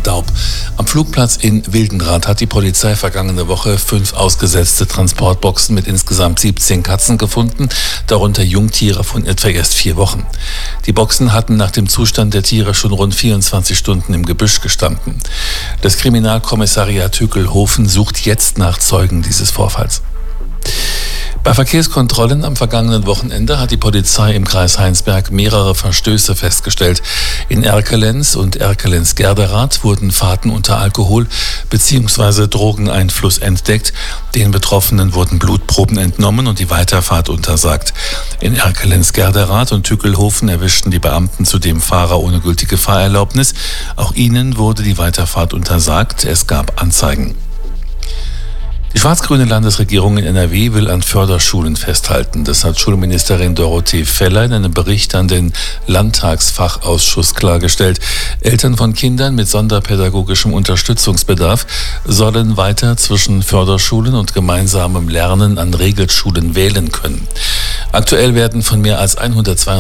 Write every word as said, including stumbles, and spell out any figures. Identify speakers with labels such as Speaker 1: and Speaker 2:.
Speaker 1: Daub. Am Flugplatz in Wildenrath hat die Polizei vergangene Woche fünf ausgesetzte Transportboxen mit insgesamt siebzehn Katzen gefunden, darunter Jungtiere von etwa erst vier Wochen. Die Boxen hatten nach dem Zustand der Tiere schon rund vierundzwanzig Stunden im Gebüsch gestanden. Das Kriminalkommissariat Hückelhoven sucht jetzt nach Zeugen dieses Vorfalls. Bei Verkehrskontrollen am vergangenen Wochenende hat die Polizei im Kreis Heinsberg mehrere Verstöße festgestellt. In Erkelenz und Erkelenz-Gerderath wurden Fahrten unter Alkohol- bzw. Drogeneinfluss entdeckt. Den Betroffenen wurden Blutproben entnommen und die Weiterfahrt untersagt. In Erkelenz-Gerderath und Hückelhoven erwischten die Beamten zudem Fahrer ohne gültige Fahrerlaubnis. Auch ihnen wurde die Weiterfahrt untersagt. Es gab Anzeigen. Die schwarz-grüne Landesregierung in N R W will an Förderschulen festhalten. Das hat Schulministerin Dorothee Feller in einem Bericht an den Landtagsfachausschuss klargestellt. Eltern von Kindern mit sonderpädagogischem Unterstützungsbedarf sollen weiter zwischen Förderschulen und gemeinsamem Lernen an Regelschulen wählen können. Aktuell werden von mehr als hundertzweiundzwanzig